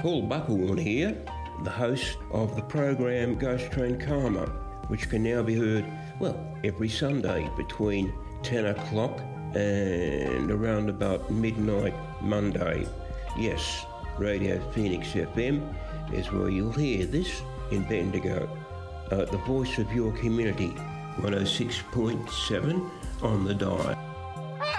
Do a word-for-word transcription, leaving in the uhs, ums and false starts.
Paul Bucklehorn here, the host of the program Ghost Train Karma, which can now be heard, well, every Sunday between ten o'clock and around about midnight Monday. Yes, Radio Phoenix F M is where you'll hear this in Bendigo. Uh, the voice of your community, one oh six point seven on the dial.